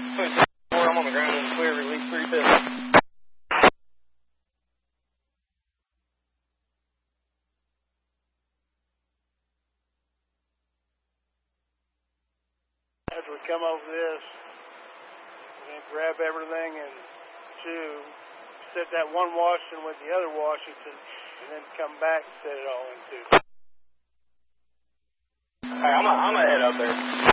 I'm on the ground in the clear, release 350. As we come over this, we're going to grab everything and set that one Washington with the other Washington, and then come back and set it all in two. All right, I'm going to head up there.